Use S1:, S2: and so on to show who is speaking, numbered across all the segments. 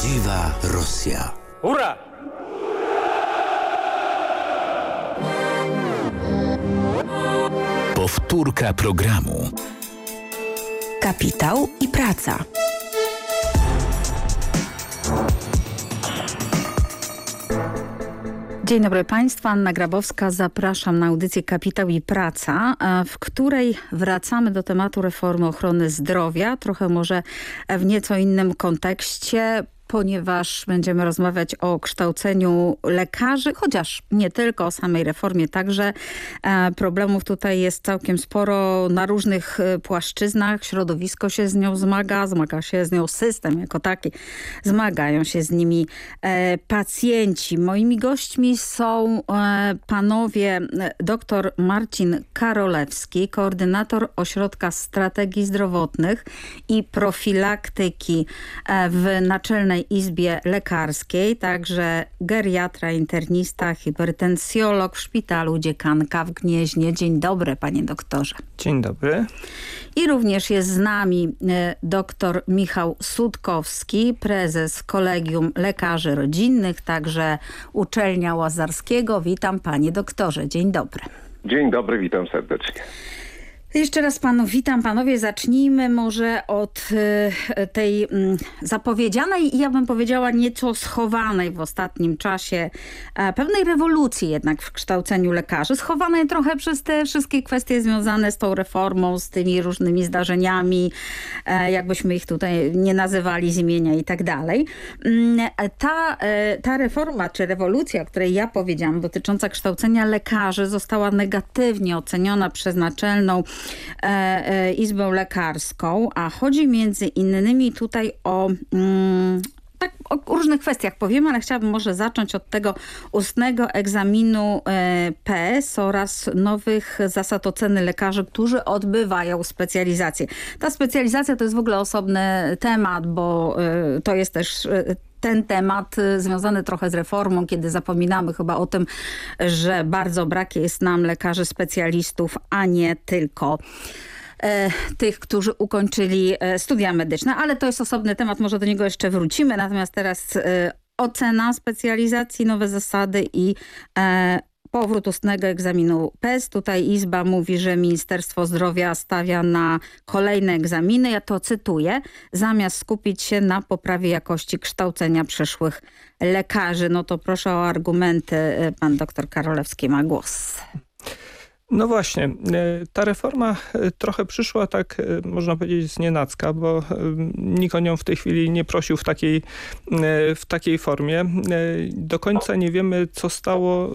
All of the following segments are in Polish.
S1: Prawdziwa Rosja.
S2: Hurra!
S1: Powtórka programu.
S3: Kapitał i praca. Dzień dobry Państwu, Anna Grabowska. Zapraszam na audycję Kapitał i Praca, w której wracamy do tematu reformy ochrony zdrowia, trochę może w nieco innym kontekście, ponieważ będziemy rozmawiać o kształceniu lekarzy, chociaż nie tylko, o samej reformie także. Problemów tutaj jest całkiem sporo na różnych płaszczyznach. Środowisko się z nią zmaga się z nią system jako taki. Zmagają się z nimi pacjenci. Moimi gośćmi są panowie dr Marcin Karolewski, koordynator Ośrodka Strategii Zdrowotnych i Profilaktyki w Naczelnej Izbie Lekarskiej, także geriatra, internista, hipertensjolog w Szpitalu Dziekanka w Gnieźnie. Dzień dobry, panie doktorze.
S4: Dzień dobry.
S3: I również jest z nami dr Michał Sutkowski, prezes Kolegium Lekarzy Rodzinnych, także Uczelnia Łazarskiego. Witam, panie doktorze. Dzień dobry.
S5: Dzień dobry, witam serdecznie.
S3: Jeszcze raz panów witam. Panowie, zacznijmy może od tej zapowiedzianej i ja bym powiedziała nieco schowanej w ostatnim czasie pewnej rewolucji jednak w kształceniu lekarzy. Schowanej trochę przez te wszystkie kwestie związane z tą reformą, z tymi różnymi zdarzeniami, jakbyśmy ich tutaj nie nazywali z imienia i tak dalej. Ta reforma czy rewolucja, o której ja powiedziałam, dotycząca kształcenia lekarzy, została negatywnie oceniona przez Naczelną Izbę Lekarską, a chodzi między innymi tutaj o różnych kwestiach powiemy, ale chciałabym może zacząć od tego ustnego egzaminu PS oraz nowych zasad oceny lekarzy, którzy odbywają specjalizację. Ta specjalizacja to jest w ogóle osobny temat, bo to jest też ten temat związany trochę z reformą, kiedy zapominamy chyba o tym, że bardzo brak jest nam lekarzy specjalistów, a nie tylko tych, którzy ukończyli studia medyczne, ale to jest osobny temat, może do niego jeszcze wrócimy. Natomiast teraz ocena specjalizacji, nowe zasady i powrót ustnego egzaminu PES. Tutaj Izba mówi, że Ministerstwo Zdrowia stawia na kolejne egzaminy. Ja to cytuję. Zamiast skupić się na poprawie jakości kształcenia przyszłych lekarzy. No to proszę o argumenty. Pan doktor Karolewski ma głos.
S4: No właśnie, ta reforma trochę przyszła tak, można powiedzieć, znienacka, bo nikt o nią w tej chwili nie prosił w takiej formie. Do końca nie wiemy, co stało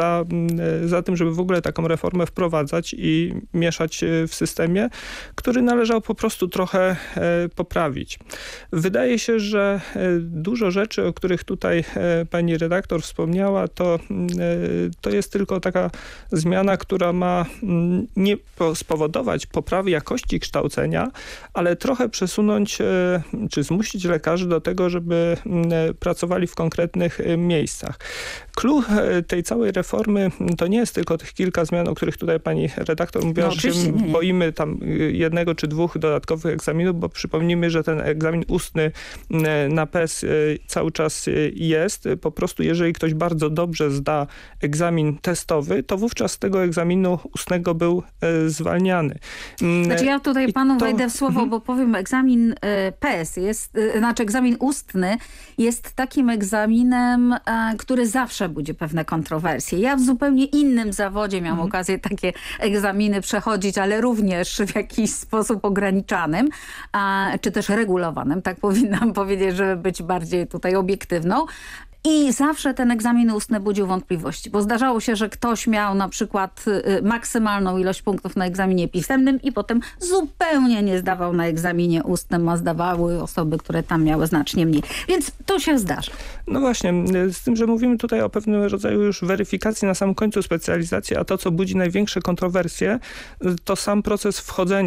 S4: za tym, żeby w ogóle taką reformę wprowadzać i mieszać w systemie, który należał po prostu trochę poprawić. Wydaje się, że dużo rzeczy, o których tutaj pani redaktor wspomniała, to jest tylko taka zmiana, która ma nie spowodować poprawy jakości kształcenia, ale trochę przesunąć czy zmusić lekarzy do tego, żeby pracowali w konkretnych miejscach. Clou tej całej reformy to nie jest tylko tych kilka zmian, o których tutaj pani redaktor mówiła, że się boimy tam jednego czy dwóch dodatkowych egzaminów, bo przypomnijmy, że ten egzamin ustny na PES cały czas jest. Po prostu jeżeli ktoś bardzo dobrze zda egzamin testowy, to wówczas z tego egzaminu ustnego był zwalniany.
S3: Znaczy ja tutaj panu wejdę w słowo, bo powiem, egzamin PES egzamin ustny jest takim egzaminem, który zawsze budzi pewne kontrowersje. Ja w zupełnie innym zawodzie miałam okazję takie egzaminy przechodzić, ale również w jakiś sposób ograniczanym, czy też regulowanym, tak powinnam powiedzieć, żeby być bardziej tutaj obiektywną. I zawsze ten egzamin ustny budził wątpliwości, bo zdarzało się, że ktoś miał na przykład maksymalną ilość punktów na egzaminie pisemnym i potem zupełnie nie zdawał na egzaminie ustnym, a zdawały osoby, które tam miały znacznie mniej. Więc to się zdarza.
S4: No właśnie, z tym, że mówimy tutaj o pewnym rodzaju już weryfikacji na samym końcu specjalizacji, a to, co budzi największe kontrowersje, to sam proces wchodzenia